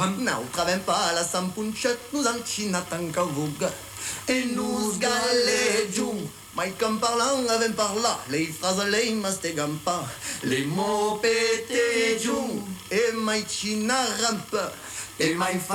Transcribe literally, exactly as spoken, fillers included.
Não travem para sampunchet, nous en china tankavuga. Et nous galejum. Mais comme parlant, avec par là, les phrases les mastegam pas. Les mots pétés, et my china rampe. Et my